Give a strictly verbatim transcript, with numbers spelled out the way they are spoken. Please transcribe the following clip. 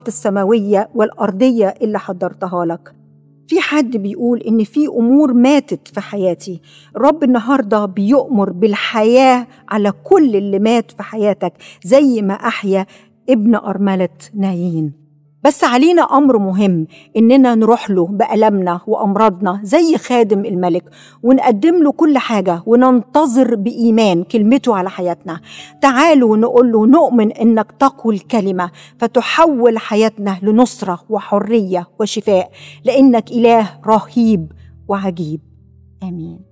السماوية والأرضية اللي حضرتها لك. في حد بيقول إن في أمور ماتت في حياتي، الرب النهاردة بيؤمر بالحياة على كل اللي مات في حياتك زي ما أحيا ابن أرملة نايين. بس علينا أمر مهم، إننا نروح له بألمنا وأمراضنا زي خادم الملك ونقدم له كل حاجة وننتظر بإيمان كلمته على حياتنا. تعالوا نقول له نؤمن إنك تقوى الكلمة فتحول حياتنا لنصرة وحرية وشفاء، لأنك إله رهيب وعجيب. آمين.